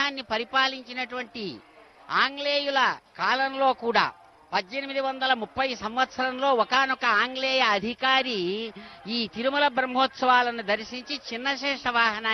దేశాన్ని పరిపాలించినటువంటి ఆంగ్లేయుల కాలంలో కూడా 1830 సంవత్సరంలో ఒకానొక ఆంగ్లేయ అధికారి ఈ తిరుమల బ్రహ్మోత్సవాలను దర్శించి చిన్నశేష వాహనాన్ని